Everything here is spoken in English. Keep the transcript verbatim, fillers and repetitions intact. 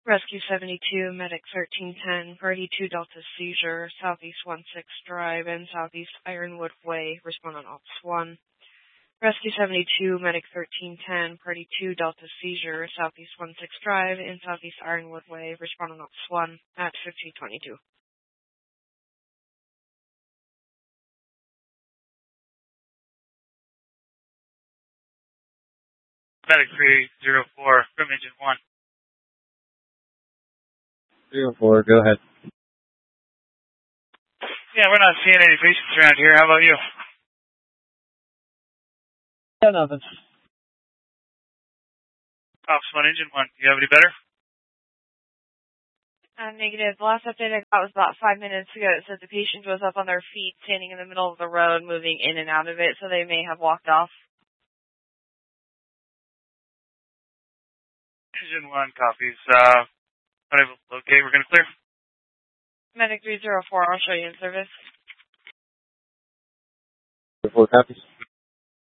Rescue seventy-two, Medic thirteen ten, Party two Delta Seizure, Southeast one six Drive and Southeast Ironwood Way, respond on Ops one. Rescue seventy-two, Medic thirteen ten, Party two Delta Seizure, Southeast one six Drive and Southeast Ironwood Way, respond on Ops one at fifteen twenty-two. Medic three zero four, from Engine one. three oh four, go ahead. Yeah, we're not seeing any patients around here. How about you? Yeah, nothing. Ops one, Engine one. Do you have any better? Uh, negative. The last update I got was about five minutes ago. It said the patient was up on their feet, standing in the middle of the road, moving in and out of it, so they may have walked off. Engine one copies. Uh, okay, we're going to clear. Medic three zero four, I'll show you in service. Four copies.